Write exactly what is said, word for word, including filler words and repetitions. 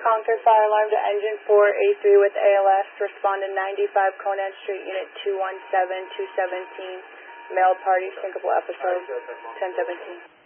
Concord fire alarm to engine four A three with A L S. Respond to ninety-five Conan Street, Unit two one seven, two seventeen. Male party, syncopal episode, ten seventeen.